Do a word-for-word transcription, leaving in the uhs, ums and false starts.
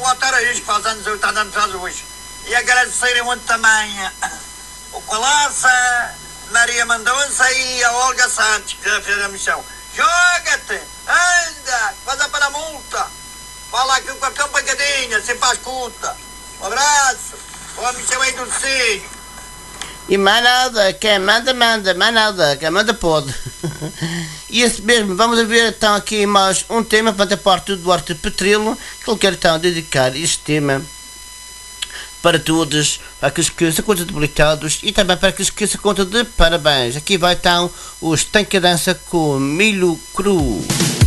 Walter Aires, que faz anos, está dando anos hoje. E agradecerem muito também o Colaça, Maria Mendonça e a Olga Santos, que já fez a missão. Joga-te! Anda! Faz a para a multa! Fala aqui com a cão pancadinha, se faz escuta. Um abraço! Boa missão aí do Cid! E mais nada, quem manda, manda, mais nada, quem manda pode. E esse mesmo, vamos ver então aqui mais um tema para a parte do Duarte Petrilo, que ele quer então dedicar este tema para todos, para aqueles que se contam de debilitados e também para aqueles que se contam de parabéns. Aqui vai então os Tanque Dança com Milho Cru.